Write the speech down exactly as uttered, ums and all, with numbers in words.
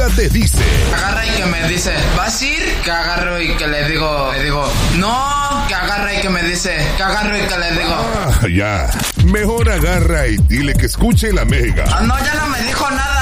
nunca te dice. Agarra y que me dice, ¿vas a ir? Que agarro y que le digo, le digo, no, que agarra y que me dice, que agarro y que le digo. Ah, ya. Mejor agarra y dile que escuche la Mega. Ah, no, ya no me dijo nada.